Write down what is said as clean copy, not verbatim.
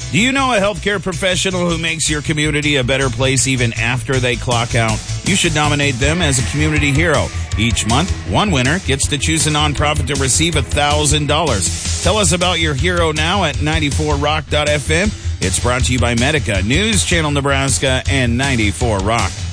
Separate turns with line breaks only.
Do you know a healthcare professional who makes your community a better place even after they clock out? You should nominate them as a community hero. Each month, one winner gets to choose a nonprofit to receive $1,000. Tell us about your hero now at 94rock.fm. It's brought to you by Medica, News Channel Nebraska, and 94 Rock.